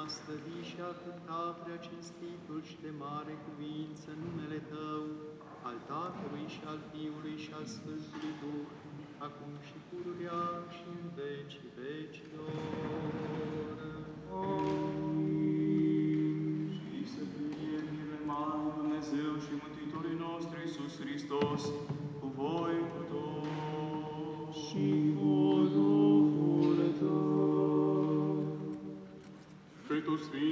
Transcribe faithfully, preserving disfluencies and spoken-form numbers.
slăvi și a cânta prea cinstitul și de mare cuvință numele Tău, al Tatălui și al Fiului și al Sfântului Duh, acum și pururea și în vecii vecilor. Amin. Și să fie binele mare Dumnezeu și Mântuitorul nostru Iisus Hristos, cu voi cu toți. Și